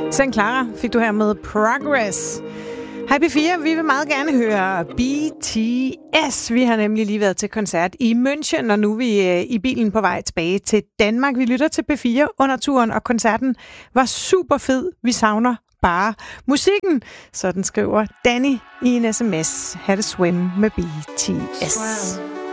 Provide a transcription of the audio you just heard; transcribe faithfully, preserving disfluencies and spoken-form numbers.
Sen Clara fik du her med Progress. Hej P fire, vi vil meget gerne høre B T S. Vi har nemlig lige været til koncert i München, og nu er vi i bilen på vej tilbage til Danmark. Vi lytter til P fire under turen, og koncerten var super fed. Vi savner bare musikken. Sådan skriver Danny i en sms. Had a swim med B T S.